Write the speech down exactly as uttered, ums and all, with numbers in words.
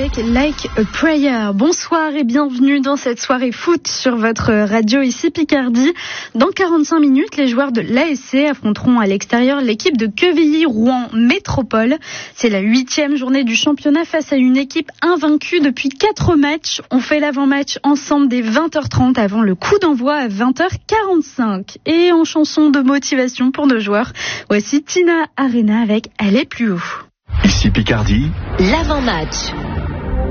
avec Like a Prayer. Bonsoir et bienvenue dans cette soirée foot sur votre radio ici Picardie. Dans quarante-cinq minutes, les joueurs de l'A S C affronteront à l'extérieur l'équipe de Quevilly-Rouen Métropole. C'est la huitième journée du championnat face à une équipe invaincue depuis quatre matchs. On fait l'avant-match ensemble dès vingt heures trente avant le coup d'envoi à vingt heures quarante-cinq. Et en chanson de motivation pour nos joueurs, voici Tina Arena avec Elle est plus haut. Ici Picardie, l'avant-match.